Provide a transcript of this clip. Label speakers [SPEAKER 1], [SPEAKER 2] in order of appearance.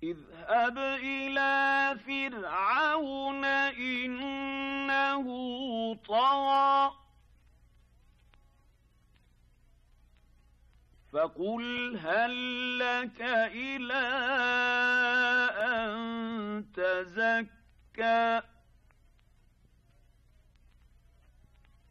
[SPEAKER 1] اذهب إلى فرعون إنه طغى فقل هل لك إلى أن تزكى